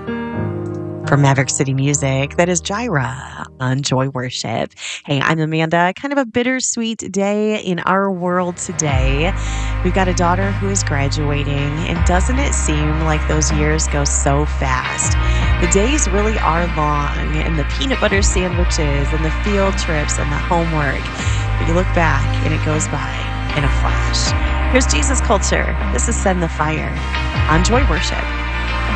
From Maverick City Music, that is Gyra on Joy Worship. Hey, I'm Amanda. Kind of a bittersweet day in our world today. We've got a daughter who is graduating, and doesn't it seem like those years go so fast? The days really are long, and the peanut butter sandwiches, and the field trips, and the homework. But you look back, and it goes by in a flash. Here's Jesus Culture. This is Send the Fire on Joy Worship.